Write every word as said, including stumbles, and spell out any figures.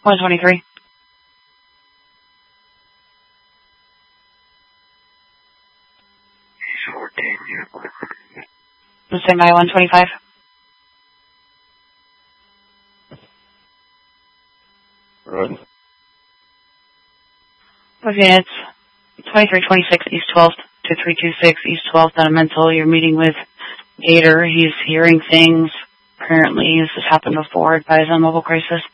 one twenty-three. fourteen, yeah. The same by one twenty-five. Right. Okay, it's twenty-three twenty-six East twelfth to three two six East twelfth on a mental. You're meeting with Gator. He's hearing things. Apparently, this has happened before. Advise on mobile crisis.